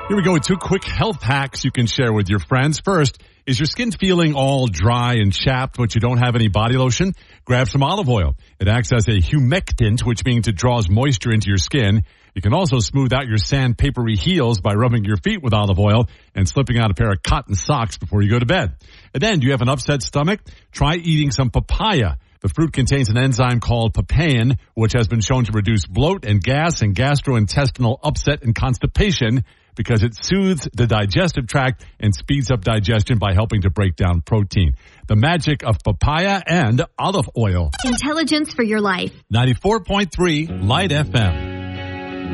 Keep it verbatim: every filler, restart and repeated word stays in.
Here we go with two quick health hacks you can share with your friends. First, is your skin feeling all dry and chapped but you don't have any body lotion? Grab some olive oil. It acts as a humectant, which means it draws moisture into your skin. You can also smooth out your sandpapery heels by rubbing your feet with olive oil and slipping on a pair of cotton socks before you go to bed. And then, do you have an upset stomach? Try eating some papaya. The fruit contains an enzyme called papain, which has been shown to reduce bloat and gas and gastrointestinal upset and constipation because it soothes the digestive tract and speeds up digestion by helping to break down protein. The magic of papaya and olive oil. Intelligence for your life. ninety-four point three Light F M.